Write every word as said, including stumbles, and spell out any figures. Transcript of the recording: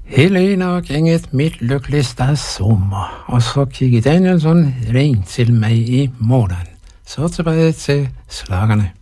Helena gænget mit lykkeligste sommer. Og så Kikki Danielsson, ring til mig i morgen. Så tilbage til slagerne.